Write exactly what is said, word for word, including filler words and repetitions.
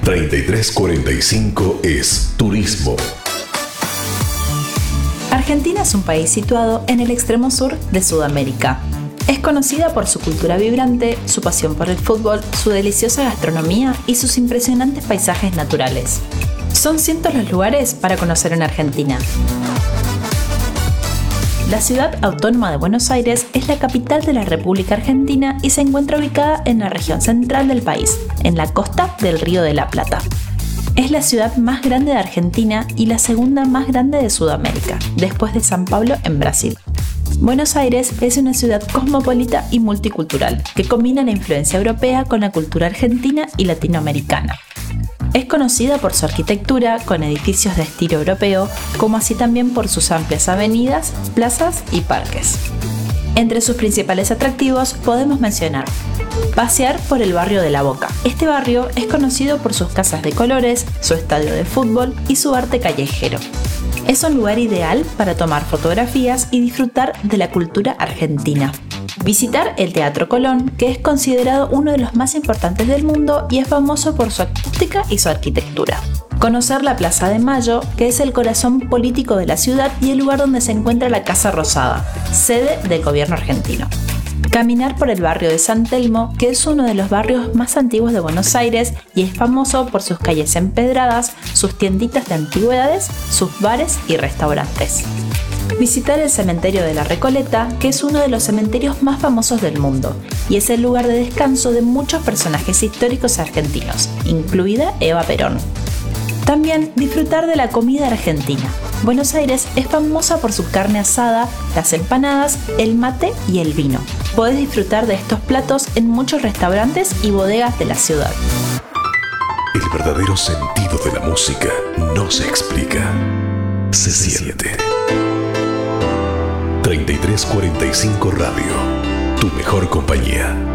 treinta y tres cuarenta y cinco es Turismo. Argentina es un país situado en el extremo sur de Sudamérica. Es conocida por su cultura vibrante, su pasión por el fútbol, su deliciosa gastronomía y sus impresionantes paisajes naturales. Son cientos los lugares para conocer en Argentina. La ciudad autónoma de Buenos Aires es la capital de la República Argentina y se encuentra ubicada en la región central del país, en la costa del Río de la Plata. Es la ciudad más grande de Argentina y la segunda más grande de Sudamérica, después de San Pablo en Brasil. Buenos Aires es una ciudad cosmopolita y multicultural, que combina la influencia europea con la cultura argentina y latinoamericana. Es conocida por su arquitectura, con edificios de estilo europeo, como así también por sus amplias avenidas, plazas y parques. Entre sus principales atractivos podemos mencionar pasear por el barrio de La Boca. Este barrio es conocido por sus casas de colores, su estadio de fútbol y su arte callejero. Es un lugar ideal para tomar fotografías y disfrutar de la cultura argentina. Visitar el Teatro Colón, que es considerado uno de los más importantes del mundo y es famoso por su acústica y su arquitectura. Conocer la Plaza de Mayo, que es el corazón político de la ciudad y el lugar donde se encuentra la Casa Rosada, sede del gobierno argentino. Caminar por el barrio de San Telmo, que es uno de los barrios más antiguos de Buenos Aires y es famoso por sus calles empedradas, sus tienditas de antigüedades, sus bares y restaurantes. Visitar el cementerio de la Recoleta, que es uno de los cementerios más famosos del mundo y es el lugar de descanso de muchos personajes históricos argentinos, incluida Eva Perón. También disfrutar de la comida argentina. Buenos Aires es famosa por su carne asada, las empanadas, el mate y el vino. Podés disfrutar de estos platos en muchos restaurantes y bodegas de la ciudad. El verdadero sentido de la música no se explica, se siente. treinta y tres cuarenta y cinco Radio, tu mejor compañía.